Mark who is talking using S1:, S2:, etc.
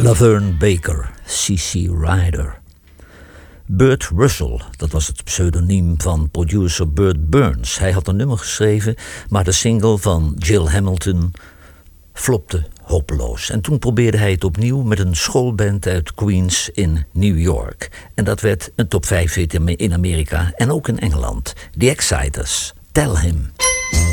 S1: Laverne Baker, C.C. Ryder. Burt Russell, dat was het pseudoniem van producer Burt Burns. Hij had een nummer geschreven, maar de single van Jill Hamilton flopte hopeloos. En toen probeerde hij het opnieuw met een schoolband uit Queens in New York. En dat werd een top 5 hit in Amerika en ook in Engeland. The Exciters, Tell Him.